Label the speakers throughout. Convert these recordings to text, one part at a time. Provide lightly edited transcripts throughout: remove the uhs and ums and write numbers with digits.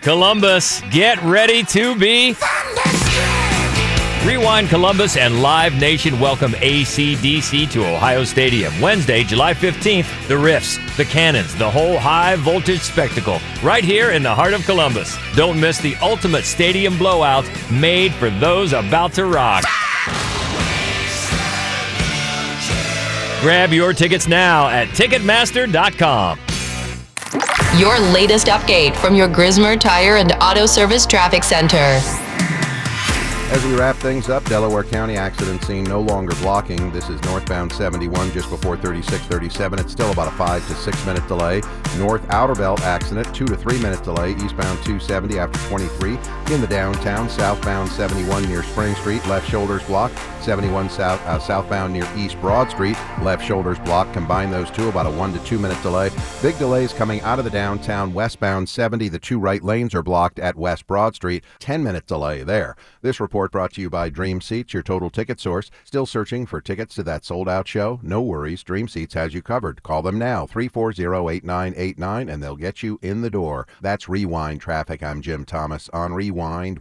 Speaker 1: Columbus, get ready to be Rewind Columbus and Live Nation welcome AC/DC to Ohio Stadium. Wednesday, July 15th, the Riffs, the Cannons, the whole high-voltage spectacle right here in the heart of Columbus. Don't miss the ultimate stadium blowout made for those about to rock. Grab your tickets now at Ticketmaster.com.
Speaker 2: Your latest update from your Grismer Tire and Auto Service Traffic Center.
Speaker 3: As we wrap things up, Delaware County accident scene no longer blocking. This is northbound 71 just before 3637. It's still about a 5 to 6 minute delay. North Outer Belt accident, 2 to 3 minute delay. Eastbound 270 after 23 in the downtown. Southbound 71 near Spring Street, left shoulders blocked. 71 southbound near East Broad Street, left shoulders blocked. Combine those two, about a 1 to 2 minute delay. Big delays coming out of the downtown. Westbound 70, the two right lanes are blocked at West Broad Street. 10-minute delay there. This report brought to you by Dream Seats, your total ticket source. Still searching for tickets to that sold-out show? No worries, Dream Seats has you covered. Call them now, 340-8989, and they'll get you in the door. That's Rewind Traffic. I'm Jim Thomas on Rewind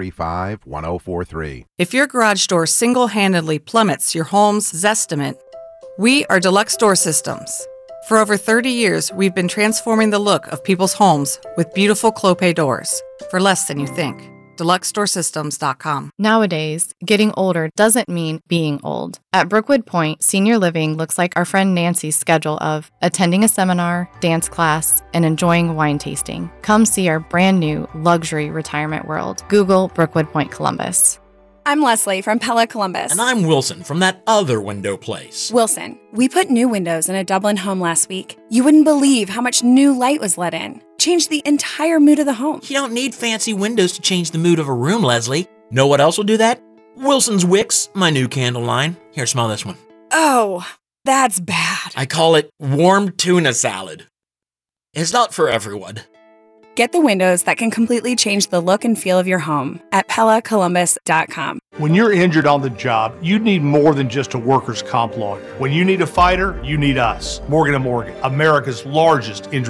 Speaker 3: 1035-1043.
Speaker 4: If your garage door single-handedly plummets your home's Zestimate, we are Deluxe Door Systems. For over 30 years, we've been transforming the look of people's homes with beautiful Clopay doors for less than you think. DeluxeDoorSystems.com.
Speaker 5: Nowadays, getting older doesn't mean being old. At Brookwood Point, senior living looks like our friend Nancy's schedule of attending a seminar, dance class, and enjoying wine tasting. Come see our brand new luxury retirement world. Google Brookwood Point Columbus.
Speaker 6: I'm Leslie from Pella Columbus.
Speaker 7: And I'm Wilson from that other window place.
Speaker 6: Wilson, we put new windows in a Dublin home last week. You wouldn't believe how much new light was let in. Changed the entire mood of the home.
Speaker 7: You don't need fancy windows to change the mood of a room, Leslie. Know what else will do that? Wilson's Wicks, my new candle line. Here, smell this one.
Speaker 6: Oh, that's bad.
Speaker 7: I call it warm tuna salad. It's not for everyone.
Speaker 6: Get the windows that can completely change the look and feel of your home at PellaColumbus.com.
Speaker 8: When you're injured on the job, you need more than just a workers' comp lawyer. When you need a fighter, you need us. Morgan & Morgan, America's largest injury